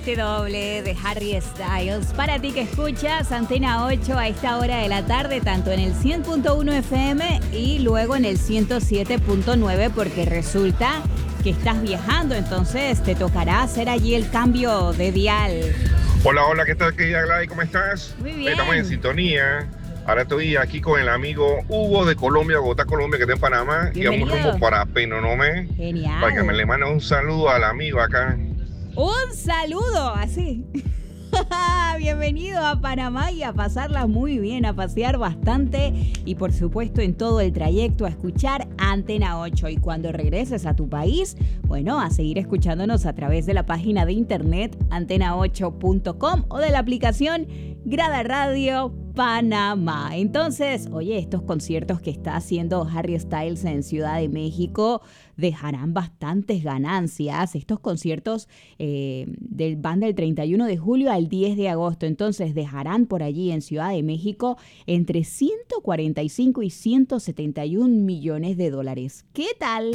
este doble de Harry Styles. Para ti que escuchas Antena 8 a esta hora de la tarde, tanto en el 100.1 FM y luego en el 107.9, porque resulta que estás viajando, entonces te tocará hacer allí el cambio de dial. Hola, ¿qué tal, querida Gladys? ¿Cómo estás? Muy bien. Estamos en sintonía. Ahora estoy aquí con el amigo Hugo de Colombia, Bogotá, Colombia, que está en Panamá. Y vamos rumbo para Penonomé. Genial. Para que me le mande un saludo al amigo acá. Un saludo, así. Bienvenido a Panamá y a pasarla muy bien, a pasear bastante y por supuesto en todo el trayecto a escuchar Antena 8. Y cuando regreses a tu país, bueno, a seguir escuchándonos a través de la página de internet antena8.com o de la aplicación Grada Radio Panamá. Entonces, oye, estos conciertos que está haciendo Harry Styles en Ciudad de México dejarán bastantes ganancias. Estos conciertos van del 31 de julio al 10 de agosto. Entonces, dejarán por allí en Ciudad de México entre 145 y 171 millones de dólares. ¿Qué tal?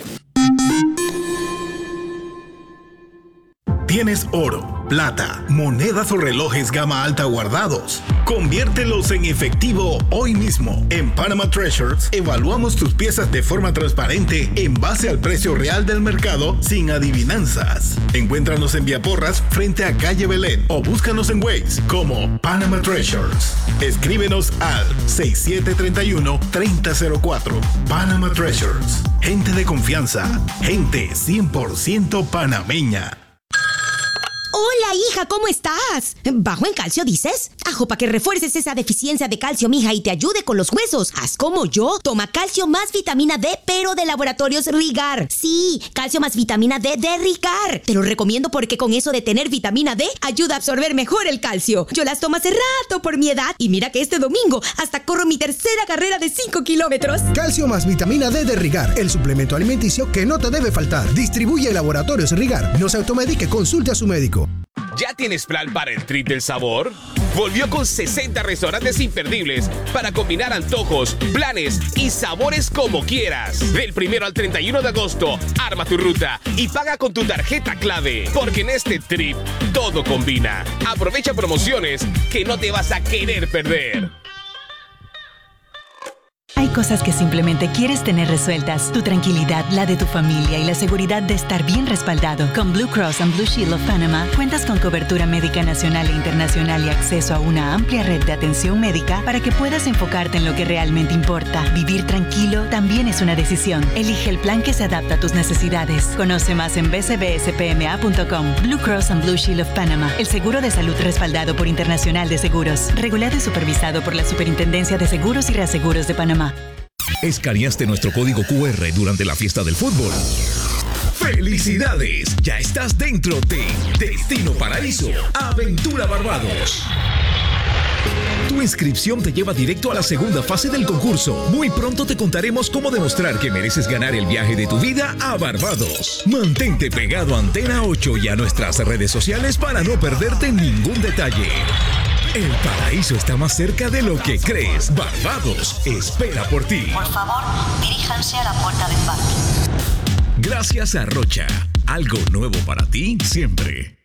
¿Tienes oro, plata, monedas o relojes gama alta guardados? Conviértelos en efectivo hoy mismo. En Panama Treasures evaluamos tus piezas de forma transparente en base al precio real del mercado sin adivinanzas. Encuéntranos en Vía Porras frente a Calle Belén o búscanos en Waze como Panama Treasures. Escríbenos al 6731-3004. Panama Treasures. Gente de confianza. Gente 100% panameña. Hola, hija, ¿cómo estás? ¿Bajo en calcio, dices? Ajo, para que refuerces esa deficiencia de calcio, mija, y te ayude con los huesos. Haz como yo. Toma calcio más vitamina D, pero de Laboratorios Rigar. Sí, calcio más vitamina D de Rigar. Te lo recomiendo porque con eso de tener vitamina D, ayuda a absorber mejor el calcio. Yo las tomo hace rato por mi edad. Y mira que este domingo hasta corro mi tercera carrera de 5 kilómetros. Calcio más vitamina D de Rigar. El suplemento alimenticio que no te debe faltar. Distribuye Laboratorios Rigar. No se automedique, consulte a su médico. ¿Ya tienes plan para el trip del sabor? Volvió con 60 restaurantes imperdibles para combinar antojos, planes y sabores como quieras. Del 1 al 31 de agosto, arma tu ruta y paga con tu tarjeta clave. Porque en este trip todo combina. Aprovecha promociones que no te vas a querer perder. Hay cosas que simplemente quieres tener resueltas. Tu tranquilidad, la de tu familia y la seguridad de estar bien respaldado. Con Blue Cross and Blue Shield of Panama, cuentas con cobertura médica nacional e internacional y acceso a una amplia red de atención médica para que puedas enfocarte en lo que realmente importa. Vivir tranquilo también es una decisión. Elige el plan que se adapta a tus necesidades. Conoce más en bcbspma.com. Blue Cross and Blue Shield of Panama, el seguro de salud respaldado por Internacional de Seguros, regulado y supervisado por la Superintendencia de Seguros y Reaseguros de Panamá. Escaneaste nuestro código QR durante la fiesta del fútbol. ¡Felicidades! Ya estás dentro de Destino Paraíso, Aventura Barbados. Tu inscripción te lleva directo a la segunda fase del concurso. Muy pronto te contaremos cómo demostrar que mereces ganar el viaje de tu vida a Barbados. Mantente pegado a Antena 8 y a nuestras redes sociales para no perderte ningún detalle. El paraíso está más cerca de lo que crees. Barbados espera por ti. Por favor, diríjanse a la puerta del parque. Gracias a Rocha. Algo nuevo para ti siempre.